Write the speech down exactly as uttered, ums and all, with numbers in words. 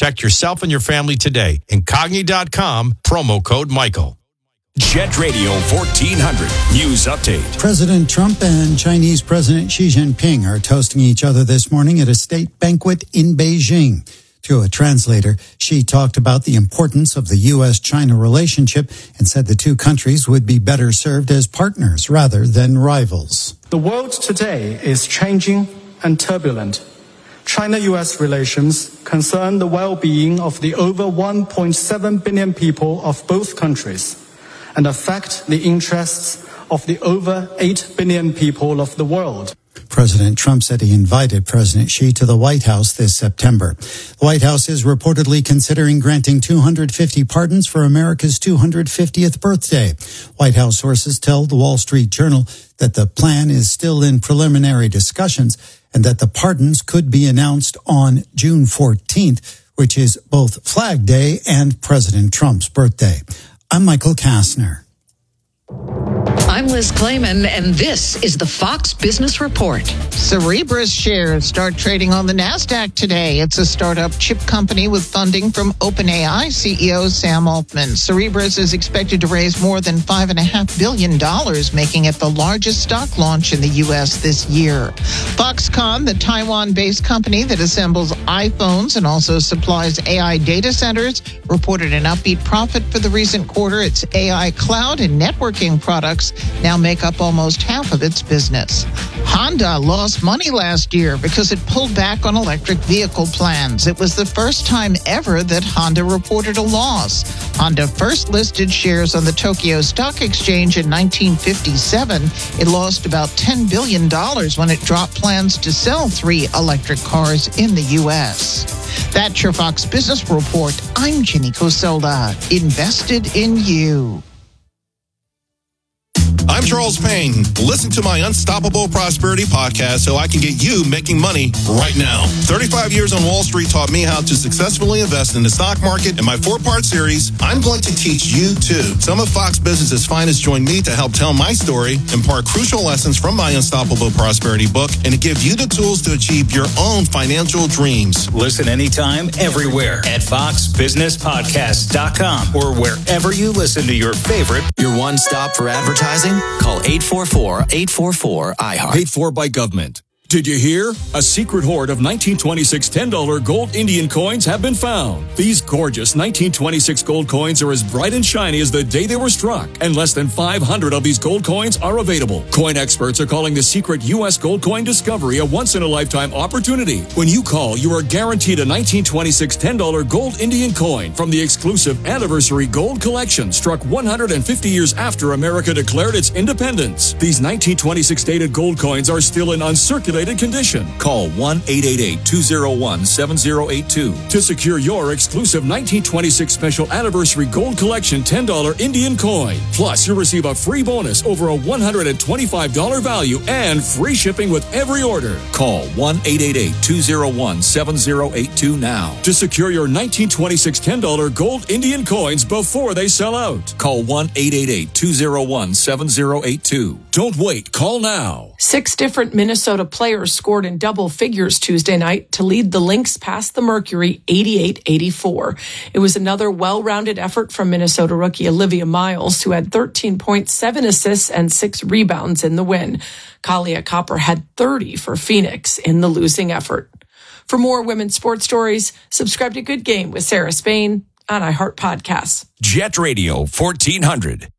Protect yourself and your family today. Incogni dot com, promo code Michael. Jet Radio fourteen hundred News Update. President Trump and Chinese President Xi Jinping are toasting each other this morning at a state banquet in Beijing. Through a translator, Xi talked about the importance of the U S China relationship and said the two countries would be better served as partners rather than rivals. The world today is changing and turbulent. China-U S relations concern the well-being of the over one point seven billion people of both countries and affect the interests of the over eight billion people of the world. President Trump said he invited President Xi to the White House this September. The White House is reportedly considering granting two hundred fifty pardons for America's two hundred fiftieth birthday. White House sources tell the Wall Street Journal that the plan is still in preliminary discussions and that the pardons could be announced on June fourteenth, which is both Flag Day and President Trump's birthday. I'm Michael Kastner. I'm Liz Clayman, and this is the Fox Business Report. Cerebras shares start trading on the NASDAQ today. It's a startup chip company with funding from OpenAI C E O Sam Altman. Cerebras is expected to raise more than five point five billion dollars, making it the largest stock launch in the U S this year. Foxconn, the Taiwan-based company that assembles iPhones and also supplies A I data centers, reported an upbeat profit for the recent quarter. Its A I cloud and networking products now make up almost half of its business. Honda lost money last year because it pulled back on electric vehicle plans. It was the first time ever that Honda reported a loss. Honda first listed shares on the Tokyo Stock Exchange in nineteen fifty-seven. It lost about ten billion dollars when it dropped plans to sell three electric cars in the U S. That's your Fox Business Report. I'm Ginny Coselda. Invested in you. I'm Charles Payne. Listen to my Unstoppable Prosperity podcast so I can get you making money right now. thirty-five years on Wall Street taught me how to successfully invest in the stock market. In my four-part series, I'm going to teach you too. Some of Fox Business's finest join me to help tell my story, impart crucial lessons from my Unstoppable Prosperity book, and to give you the tools to achieve your own financial dreams. Listen anytime, everywhere at fox business podcast dot com or wherever you listen to your favorite. Your one stop for advertising? Call eight four four, eight four four, I heart. Paid for by government. Did you hear? A secret hoard of nineteen twenty-six ten dollar gold Indian coins have been found. These gorgeous nineteen twenty-six gold coins are as bright and shiny as the day they were struck, and less than five hundred of these gold coins are available. Coin experts are calling the secret U S gold coin discovery a once-in-a-lifetime opportunity. When you call, you are guaranteed a nineteen twenty-six ten dollar gold Indian coin from the exclusive Anniversary Gold Collection, struck one hundred fifty years after America declared its independence. These nineteen twenty-six dated gold coins are still in uncirculated condition. Call one eight eight eight, two zero one, seven zero eight two to secure your exclusive nineteen twenty-six Special Anniversary Gold Collection ten dollar Indian coin. Plus, you'll receive a free bonus over a one hundred twenty-five dollars value and free shipping with every order. Call one eight eight eight, two zero one, seven zero eight two now to secure your nineteen twenty-six ten dollar gold Indian coins before they sell out. Call one eight eight eight, two zero one, seven zero eight two. Don't wait. Call now. Six different Minnesota players scored in double figures Tuesday night to lead the Lynx past the Mercury eighty-eight eighty-four. It was another well-rounded effort from Minnesota rookie Olivia Miles, who had thirteen point seven assists and six rebounds in the win. Kalia Copper had thirty for Phoenix in the losing effort. For more women's sports stories, subscribe to Good Game with Sarah Spain on iHeart Podcasts. Jet Radio fourteen hundred.